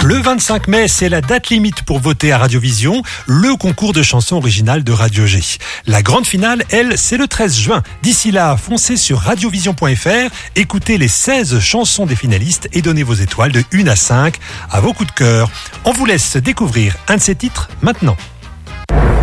Le 25 mai, c'est la date limite pour voter à Radiovision, le concours de chansons originales de Radio G. La grande finale, elle, c'est le 13 juin. D'ici là, foncez sur radiovision.fr, écoutez les 16 chansons des finalistes et donnez vos étoiles de 1 à 5 à vos coups de cœur. On vous laisse découvrir un de ces titres maintenant.